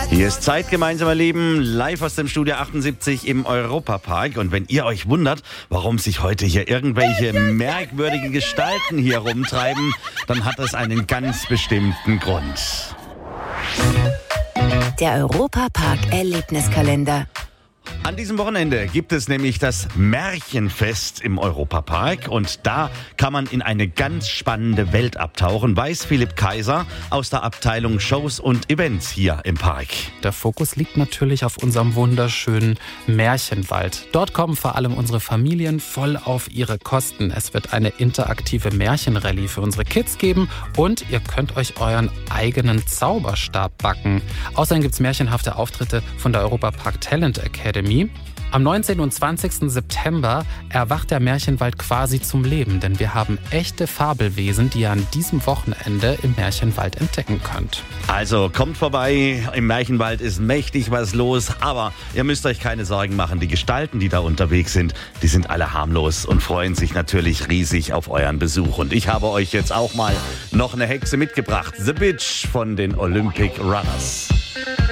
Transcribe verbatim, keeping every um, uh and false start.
Hier ist Zeit, gemeinsam erleben, live aus dem Studio achtundsiebzig im Europapark. Und wenn ihr euch wundert, warum sich heute hier irgendwelche merkwürdigen Gestalten hier rumtreiben, dann hat das einen ganz bestimmten Grund. Der Europapark-Erlebniskalender. An diesem Wochenende gibt es nämlich das Märchenfest im Europapark und da kann man in eine ganz spannende Welt abtauchen, weiß Philipp Kaiser aus der Abteilung Shows und Events hier im Park. Der Fokus liegt natürlich auf unserem wunderschönen Märchenwald. Dort kommen vor allem unsere Familien voll auf ihre Kosten. Es wird eine interaktive Märchenrallye für unsere Kids geben und ihr könnt euch euren eigenen Zauberstab backen. Außerdem gibt es märchenhafte Auftritte von der Europapark Talent Academy. Am neunzehnten und zwanzigsten September erwacht der Märchenwald quasi zum Leben, denn wir haben echte Fabelwesen, die ihr an diesem Wochenende im Märchenwald entdecken könnt. Also kommt vorbei, im Märchenwald ist mächtig was los, aber ihr müsst euch keine Sorgen machen. Die Gestalten, die da unterwegs sind, die sind alle harmlos und freuen sich natürlich riesig auf euren Besuch. Und ich habe euch jetzt auch mal noch eine Hexe mitgebracht, The Bitch von den Olympic Runners.